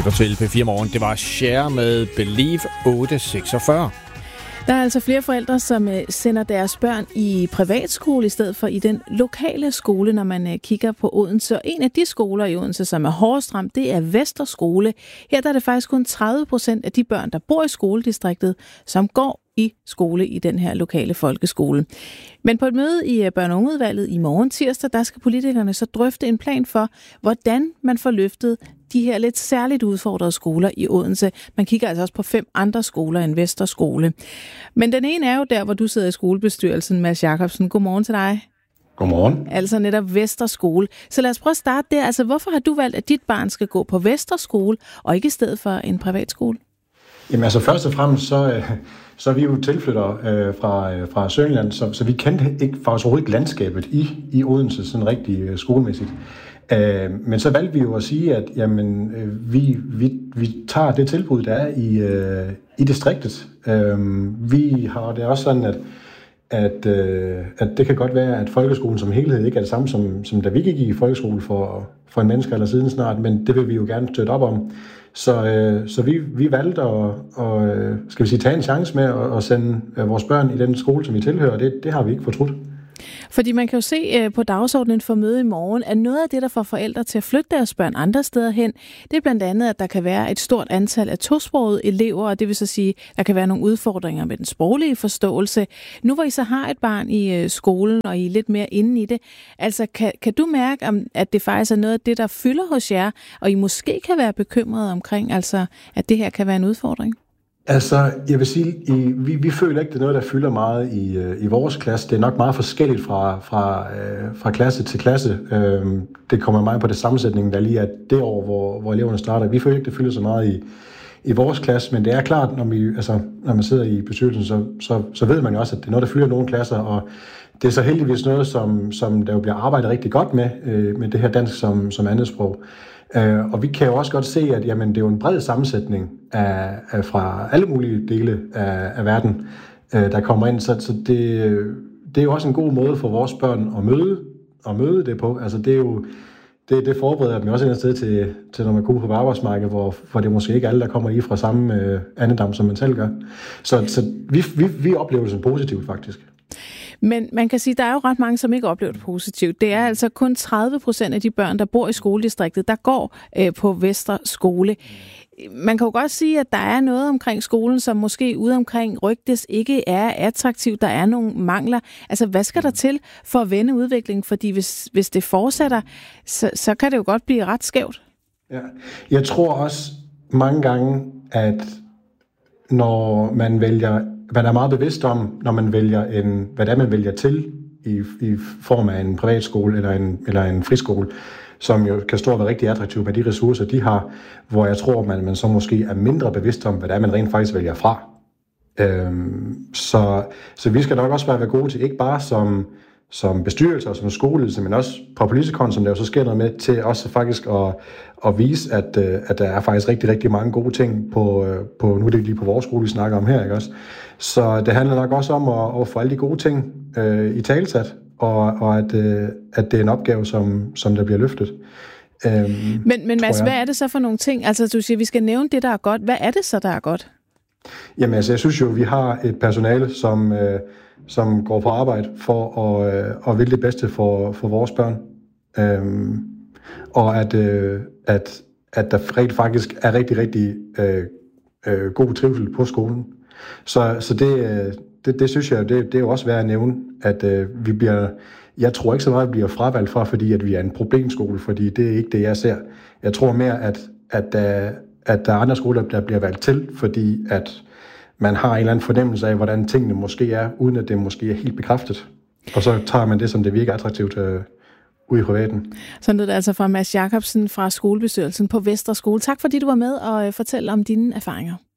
lytter til P4 Morgen. Det var Cher med Believe 846. Der er altså flere forældre, som sender deres børn i privatskole i stedet for i den lokale skole, når man kigger på Odense. Og en af de skoler i Odense, som er hårdest ramt, det er Vesterskole. Her der er det faktisk kun 30% af de børn, der bor i skoledistriktet, som går i skole i den her lokale folkeskole. Men på et møde i børne- og ungeudvalget i morgen tirsdag, der skal politikerne så drøfte en plan for, hvordan man får løftet de her lidt særligt udfordrede skoler i Odense. Man kigger altså også på 5 andre skoler end Vesterskole. Men den ene er jo der, hvor du sidder i skolebestyrelsen, Mads Jacobsen. Godmorgen til dig. Godmorgen. Altså netop Vesterskole. Så lad os prøve at starte der. Altså hvorfor har du valgt, at dit barn skal gå på Vesterskole, og ikke i stedet for en privatskole? Jamen altså først og fremmest, så er vi jo tilflyttere fra Sønderjylland, så vi kendte faktisk overhovedet ikke landskabet i Odense sådan rigtig skolemæssigt. Men så valgte vi jo at sige, at jamen, vi tager det tilbud, der er i distriktet. Vi har det også sådan, at det kan godt være, at folkeskolen som helhed ikke er det samme, som da vi gik i folkeskole for en menneskealder siden snart, men det vil vi jo gerne støtte op om. Så vi valgte at tage en chance med at sende vores børn i den skole, som vi tilhører, og det har vi ikke fortrudt. Fordi man kan jo se på dagsordenen for møde i morgen, at noget af det, der får forældre til at flytte deres børn andre steder hen, det er blandt andet, at der kan være et stort antal af tosprogede elever, og det vil så sige, at der kan være nogle udfordringer med den sproglige forståelse. Nu hvor I så har et barn i skolen, og I er lidt mere inde i det, altså kan du mærke, at det faktisk er noget af det, der fylder hos jer, og I måske kan være bekymrede omkring, altså at det her kan være en udfordring? Altså, jeg vil sige, vi føler ikke, det er noget, der fylder meget i vores klasse. Det er nok meget forskelligt fra klasse til klasse. Det kommer meget på det sammensætning, der lige er det år, hvor eleverne starter. Vi føler ikke, det fylder så meget i vores klasse, men det er klart, når man sidder i bestyrelsen, så ved man jo også, at det er noget, der fylder nogle klasser, og det er så heldigvis noget, som der jo bliver arbejdet rigtig godt med det her dansk som andetsprog. Og vi kan jo også godt se, at jamen, det er jo en bred sammensætning fra alle mulige dele af verden, der kommer ind. Så det er jo også en god måde for vores børn at møde det på. Altså det er jo det forbereder dem også et sted til når man kommer på arbejdsmarkedet, hvor det er måske ikke alle, der kommer i fra samme andedam, som man selv gør. Så vi oplever det som positivt, faktisk. Men man kan sige, at der er jo ret mange, som ikke oplever det positivt. Det er altså kun 30% af de børn, der bor i skoledistriktet, der går på Vesterskole. Man kan jo godt sige, at der er noget omkring skolen, som måske ude omkring rygtes ikke er attraktivt. Der er nogle mangler. Altså, hvad skal der til for at vende udviklingen? Fordi hvis det fortsætter, så kan det jo godt blive ret skævt. Ja. Jeg tror også mange gange, at når man er meget bevidst om, når man vælger hvad det er, man vælger til i form af en privatskole eller en friskole, som jo kan stå og være rigtig attraktiv med de ressourcer, de har, hvor jeg tror, man så måske er mindre bevidst om, hvad det er, man rent faktisk vælger fra. Så vi skal nok også være gode til, ikke bare som bestyrelse og som skoleledelse, men også på politikon, som der jo så sker noget med, til også faktisk at vise, at der er faktisk rigtig, rigtig mange gode ting på nu er det lige på vores skole, vi snakker om her, ikke også? Så det handler nok også om at få alle de gode ting i talesat, og at det er en opgave, som der bliver løftet. Men Mads, hvad er det så for nogle ting? Altså du siger, vi skal nævne det, der er godt. Hvad er det så, der er godt? Jamen altså, jeg synes jo, vi har et personale, som går på arbejde for at ville det bedste for vores børn. Og at der rent faktisk er rigtig, rigtig god trivsel på skolen. Så det synes jeg, det er jo også værd at nævne, at jeg tror ikke så meget, at vi bliver fravalgt fra, fordi at vi er en problemskole, fordi det er ikke det, jeg ser. Jeg tror mere, at der er andre skoler, der bliver valgt til, fordi at man har en eller anden fornemmelse af, hvordan tingene måske er, uden at det måske er helt bekræftet. Og så tager man det, som det virker attraktivt ude i privaten. Sådan lød det altså fra Mads Jacobsen fra skolebestyrelsen på Vesterskole. Tak fordi du var med og fortælle om dine erfaringer.